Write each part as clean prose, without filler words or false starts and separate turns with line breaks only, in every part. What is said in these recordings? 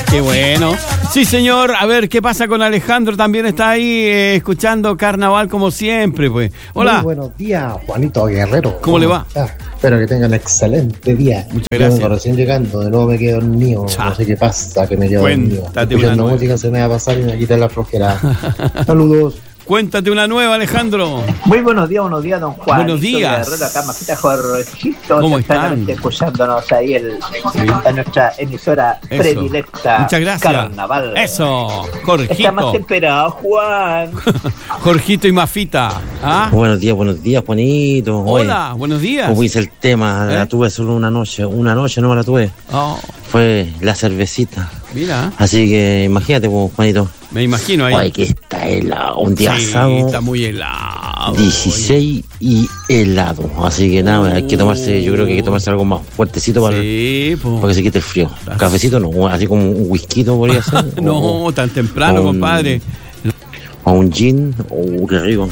Qué bueno. Sí, señor. A ver, ¿qué pasa con Alejandro? También está ahí escuchando Carnaval como siempre, pues. Hola.
Muy buenos días, Juanito Guerrero.
¿Cómo le va?
Espero que tengan un excelente día.
Muchas
Yo
gracias.
vengo recién llegando, de nuevo me quedo dormido. No sé qué pasa, que me quedo dormido. Escuchando música se me va a pasar y me quita la flojera. Saludos.
Cuéntate una nueva, Alejandro.
Muy buenos días, don Juan.
Buenos días.
Guerrero, acá Majita Jorgito,
¿Cómo están?
escuchándonos ahí en nuestra emisora
Eso.
predilecta.
Muchas gracias.
Carnaval.
Eso,
Está más
Jorgito.
temperado, Juan.
Jorgito y Mafita. ¿Ah?
Buenos días, Juanito.
Hola, buenos días.
Como dice el tema, la tuve solo una noche no la tuve.
Oh,
Fue la cervecita.
mira,
Así que imagínate, pues, Juanito.
me imagino ahí.
Ay, que está helado. Un día
Sí,
sábado,
está muy helado.
16 y helado. Así que nada, hay que tomarse, yo creo que hay que tomarse algo más fuertecito para
Sí,
que
pues.
se quite el frío. Cafecito no, así como un whisky podría ser.
No, tan temprano,
un-
compadre.
O un gin, qué rico.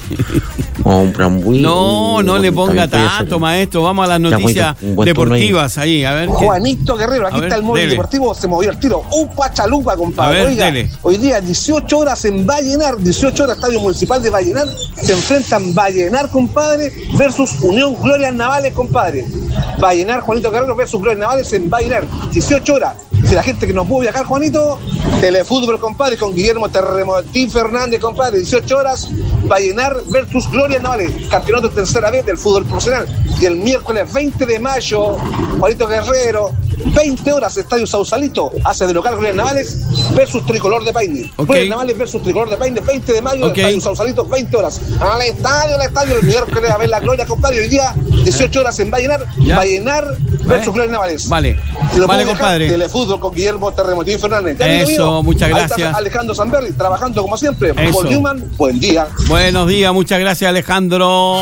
O un brambuí.
No, no le ponga
también puede ser.
tanto, maestro. Vamos a las
Ya,
noticias
Juanito, un buen turno ahí.
deportivas ahí. A ver. ¿qué?
Juanito Guerrero,
A
aquí
ver,
está el móvil
dele.
deportivo, se movió el tiro. Un pachalupa,
A
compadre.
ver,
Oiga,
dele.
hoy día 18 horas en Vallenar, 18 horas Estadio Municipal de Vallenar, se enfrentan Vallenar, compadre, versus Unión Glorias Navales, compadre. Vallenar, Juanito Guerrero versus Glorias Navales en Vallenar, 18 horas. Si la gente que nos pudo viajar, Juanito, Telefútbol, compadre, con Guillermo Terremotín Fernández, compadre, 18 horas, Vallenar versus Glorias Navales, campeonato de tercera vez del fútbol profesional. Y el miércoles 20 de mayo, Juanito Guerrero, 20 horas, Estadio Sausalito, hace de local Glorias Navales versus Tricolor de Paine.
Ok.
Glorias Navales versus Tricolor de Paine, 20 de mayo,
Ok.
Estadio Sausalito, 20 horas. Al estadio, el miércoles a ver la Gloria, compadre, hoy día, 18 horas en Vallenar,
Ya.
Vallenar versus Glorias Navales.
Vale,
Si lo
vale,
puedo dejar,
compadre.
Telefútbol con Guillermo Terremotín Fernández. Ya, amigo
Eso,
mío.
muchas
Ahí está
gracias.
Alejandro Zamberli, trabajando como siempre.
Eso.
Paul Newman, buen día.
Buenos días, muchas gracias, Alejandro.